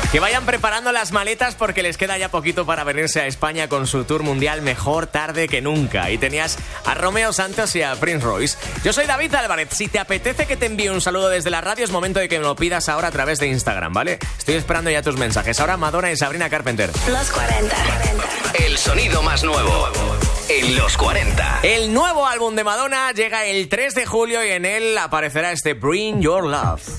Que vayan preparando las maletas porque les queda ya poquito para venirse a España con su tour mundial Mejor tarde que nunca. Y tenías a Romeo Santos y a Prince Royce. Yo soy David Álvarez. Si te apetece que te envíe un saludo desde la radio, es momento de que me lo pidas ahora a través de Instagram, ¿vale? Estoy esperando ya tus mensajes. Ahora Madonna y Sabrina Carpenter. Los 40. El sonido más nuevo en los 40. El nuevo álbum de Madonna llega el 3 de julio y en él aparecerá este Bring Your Love.